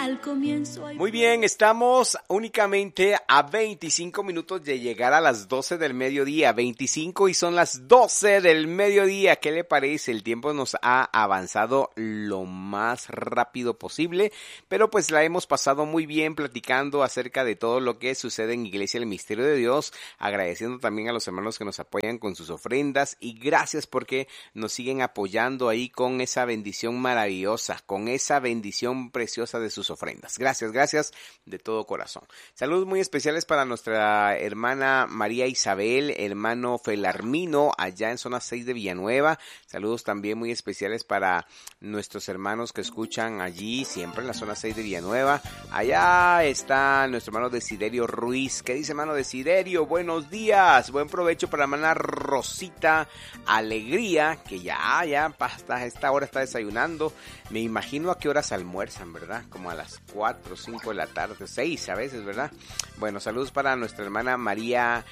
Al comienzo hay... Muy bien, estamos únicamente a 25 minutos de llegar a las 12 del mediodía, 25 y son las 12 del mediodía. ¿Qué le parece? El tiempo nos ha avanzado lo más rápido posible, pero pues la hemos pasado muy bien platicando acerca de todo lo que sucede en Iglesia del Misterio de Dios, agradeciendo también a los hermanos que nos apoyan con sus ofrendas y gracias porque nos siguen apoyando ahí con esa bendición maravillosa, con esa bendición preciosa de sus ofrendas. Gracias de todo corazón. Saludos muy especiales para nuestra hermana María Isabel, hermano Felarmino, allá en zona 6 de Villanueva. Saludos también muy especiales para nuestros hermanos que escuchan allí, siempre en la zona 6 de Villanueva. Allá está nuestro hermano Desiderio Ruiz. ¿Qué dice, hermano Desiderio? Buenos días, buen provecho para la hermana Rosita Alegría, que ya hasta esta hora está desayunando. Me imagino a qué horas almuerzan, ¿verdad? Como a las 4 o 5 de la tarde, 6 a veces, ¿verdad? Bueno, saludos para nuestra hermana María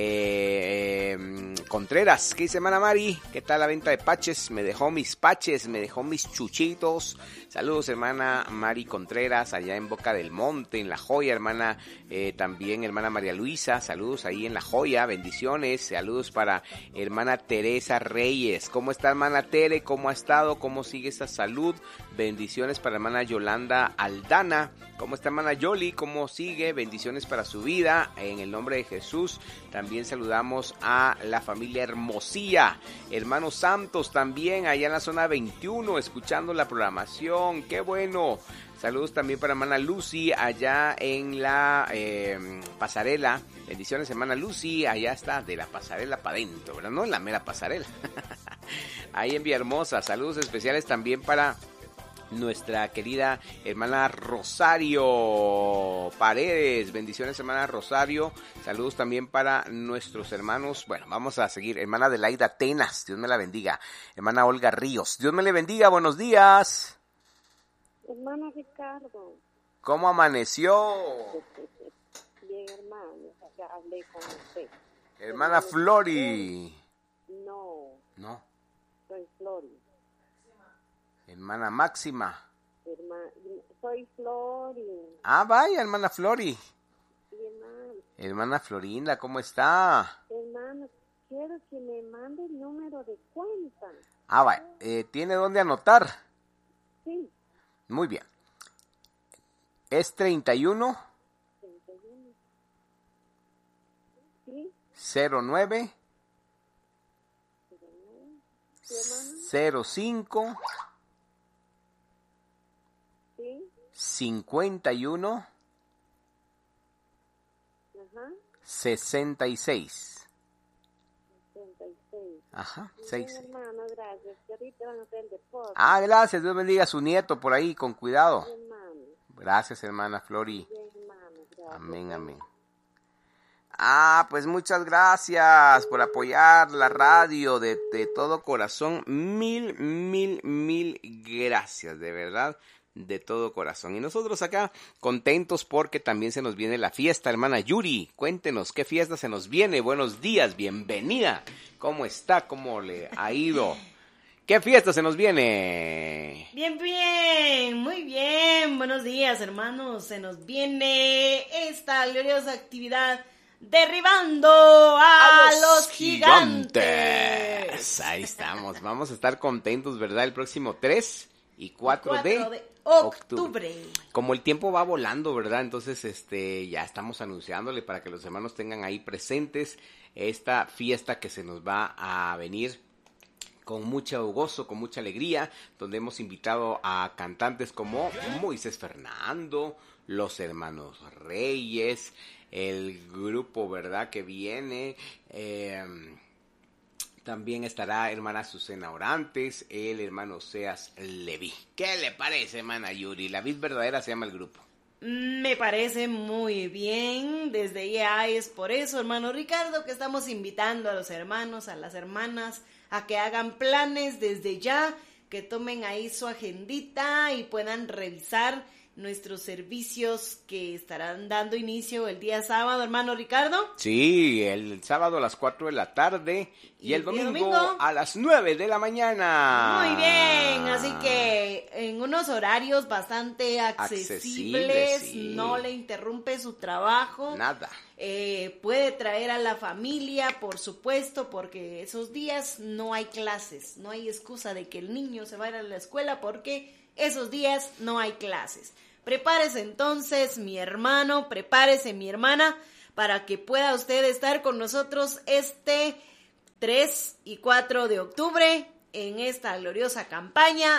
Contreras. ¿Qué dice, hermana Mari? ¿Qué tal la venta de paches? Me dejó mis paches, me dejó mis chuchitos. Saludos, hermana Mari Contreras, allá en Boca del Monte, en La Joya, hermana, también hermana María Luisa, saludos ahí en La Joya, bendiciones. Saludos para hermana Teresa Reyes. ¿Cómo está, hermana Tere? ¿Cómo ha estado? ¿Cómo sigue esta salud? Bendiciones para hermana Yolanda Aldana. ¿Cómo está, hermana Yoli? ¿Cómo sigue? Bendiciones para su vida en el nombre de Jesús. También saludamos a la familia Hermosilla, hermanos Santos también allá en la zona 21 escuchando la programación. ¡Qué bueno! Saludos también para hermana Lucy allá en la pasarela. Bendiciones, hermana Lucy. Allá está, de la pasarela para adentro, ¿verdad? No en la mera pasarela. Ahí en Villahermosa. Saludos especiales también para nuestra querida hermana Rosario Paredes. Bendiciones, hermana Rosario. Saludos también para nuestros hermanos. Bueno, vamos a seguir. Hermana Adelaida Tenas, Dios me la bendiga. Hermana Olga Ríos, Dios me le bendiga. Buenos días. Hermano Ricardo. ¿Cómo amaneció? Bien, hermano, ya hablé con usted. Hermana Flori. No, soy Flori. Hermana Máxima. Soy Flori. Ah, vaya, hermana Flori. Sí, hermano. Hermana Florinda, ¿cómo está? Hermano, quiero que me mande el número de cuenta. Ah, vaya, ¿tiene dónde anotar? Sí. Muy bien. Es 31. 31. Sí. 09. Sí, hermano. 05. Sí. 51. Ajá. 66. 66. Ajá, Bien, 6. hermano, gracias. Que ahorita van a hacer el deporte. Ah, gracias. Dios bendiga a su nieto por ahí, con cuidado. Bien, hermano. Gracias, hermana Flori. Bien, hermano, gracias. Amén, amén. Ah, pues muchas gracias por apoyar la radio de todo corazón. Mil gracias, de verdad, de todo corazón. Y nosotros acá contentos porque también se nos viene la fiesta, hermana Yuri. Cuéntenos, ¿qué fiesta se nos viene? Buenos días, bienvenida. ¿Cómo está? ¿Cómo le ha ido? ¿Qué fiesta se nos viene? Bien, muy bien. Buenos días, hermanos. Se nos viene esta gloriosa actividad derribando a los gigantes. Ahí estamos. Vamos a estar contentos, ¿verdad? El próximo 3 y 4 de octubre. Como el tiempo va volando, ¿verdad? Entonces, ya estamos anunciándole para que los hermanos tengan ahí presentes esta fiesta que se nos va a venir con mucho gozo, con mucha alegría, donde hemos invitado a cantantes como Moisés Fernando, los hermanos Reyes, el grupo, ¿verdad?, que viene, también estará hermana Susana Orantes, el hermano Seas Leví. ¿Qué le parece, hermana Yuri? La vid verdadera se llama el grupo. Me parece muy bien, desde ya es por eso, hermano Ricardo, que estamos invitando a los hermanos, a las hermanas, a que hagan planes desde ya, que tomen ahí su agendita y puedan revisar nuestros servicios que estarán dando inicio el día sábado, hermano Ricardo. Sí, el sábado a las 4 de la tarde y el domingo a las 9 de la mañana. Muy bien, así que en unos horarios bastante accesibles, sí. No le interrumpe su trabajo. Nada. Puede traer a la familia, por supuesto, porque esos días no hay clases, no hay excusa de que el niño se vaya a la escuela porque esos días no hay clases. Prepárese entonces, mi hermano, prepárese, mi hermana, para que pueda usted estar con nosotros este 3 y 4 de octubre en esta gloriosa campaña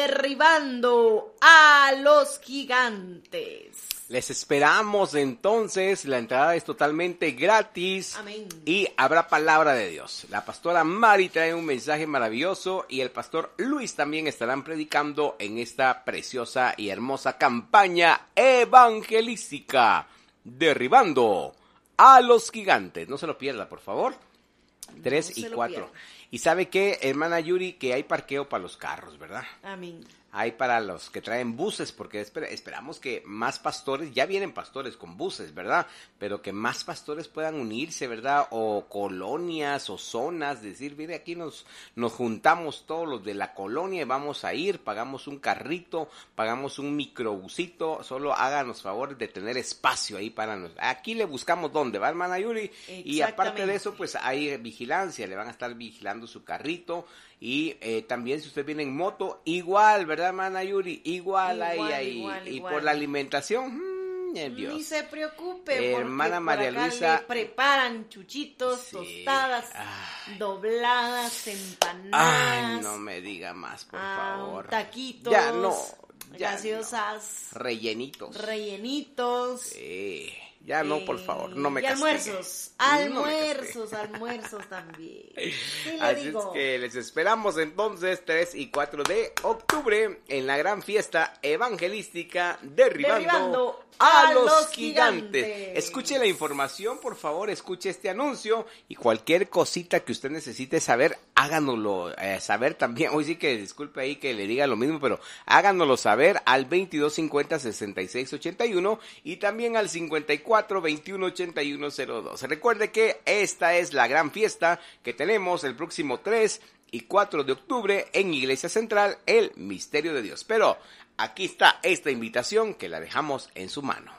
Derribando a los Gigantes. Les esperamos entonces, la entrada es totalmente gratis. Amén. Y habrá palabra de Dios. La pastora Mari trae un mensaje maravilloso y el pastor Luis también estarán predicando en esta preciosa y hermosa campaña evangelística, Derribando a los Gigantes. No se lo pierda, por favor. 3 y 4. Y sabe qué, hermana Yuri, que hay parqueo para los carros, ¿verdad? Amén. Hay para los que traen buses, porque esperamos que más pastores, ya vienen pastores con buses, ¿verdad? Pero que más pastores puedan unirse, ¿verdad? O colonias o zonas, decir, mire, aquí nos juntamos todos los de la colonia y vamos a ir, pagamos un carrito, pagamos un microbusito, solo háganos favor de tener espacio ahí para nosotros. Aquí le buscamos dónde, ¿va, hermana Yuri? Y aparte de eso, pues hay vigilancia, le van a estar vigilando su carrito. Y también si usted viene en moto, igual, ¿verdad, hermana Yuri? Igual. Y por la alimentación, Dios. Ni se preocupe, hermana porque María por acá Luisa le preparan chuchitos, sí. tostadas, dobladas, empanadas. Ay, no me diga más, por favor. Taquitos. Ya no. Gaseosas. No. Rellenitos. Sí. Ya no, por favor, no me castigue. Almuerzos también. Así es que les esperamos entonces 3 y 4 de octubre en la gran fiesta evangelística Derribando a los Gigantes. Escuche la información, por favor, escuche este anuncio y cualquier cosita que usted necesite saber, háganoslo saber también. Hoy sí que disculpe ahí que le diga lo mismo, pero háganoslo saber al 2250-6681 y también al 54-21-8102. Recuerde que esta es la gran fiesta que tenemos el próximo 3 y 4 de octubre en Iglesia Central, el Misterio de Dios. Pero aquí está esta invitación que la dejamos en su mano.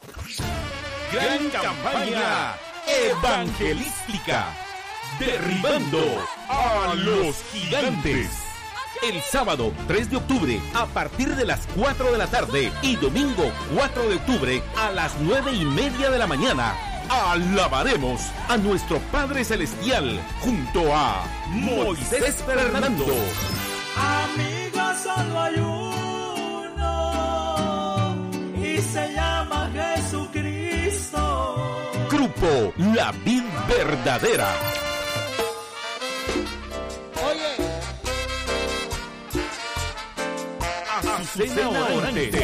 Gran campaña evangelística, Derribando a los Gigantes. El sábado 3 de octubre a partir de las 4 de la tarde y domingo 4 de octubre a las 9:30 de la mañana. Alabaremos a nuestro Padre Celestial junto a Moisés Fernando. Amigos, solo hay uno y se llama Jesucristo. Grupo La Vid Verdadera. Azucena Orante.